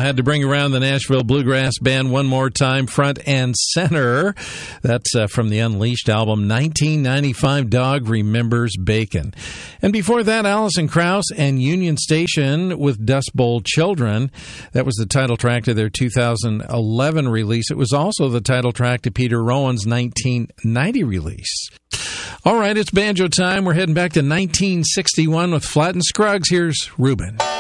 had to bring around the Nashville Bluegrass Band one more time, front and center. That's from the Unleashed album, 1995, Dog Remembers Bacon. And before that, Alison Krauss and Union Station with Dust Bowl Children. That was the title track to their 2011 release. It was also the title track to Peter Rowan's 1990 release. All right, it's banjo time. We're heading back to 1961 with Flatt and Scruggs. Here's Reuben.